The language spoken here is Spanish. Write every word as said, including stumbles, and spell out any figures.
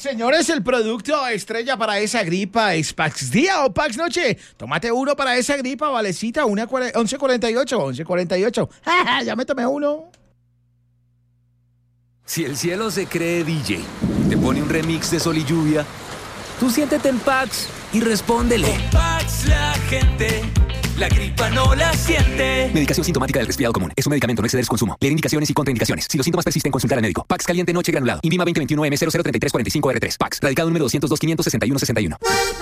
Señores, el producto estrella para esa gripa es Pax Día o Pax Noche. Tómate uno para esa gripa, valecita, once cuarenta y ocho, once cuarenta y ocho. Ya me tomé uno. Si el cielo se cree D J, te pone un remix de Sol y Lluvia, tú siéntete en Pax y respóndele. Con Pax la gente, la gripa no la siente. Medicación sintomática del resfriado común. Es un medicamento, no exceder su consumo. Leer indicaciones y contraindicaciones. Si los síntomas persisten, consultar al médico. Pax caliente noche granulado. Invima veinte veintiuno M cero cero treinta y tres cuarenta y cinco R tres. Pax. Radicado número doscientos dos, quinientos sesenta y uno sesenta y uno.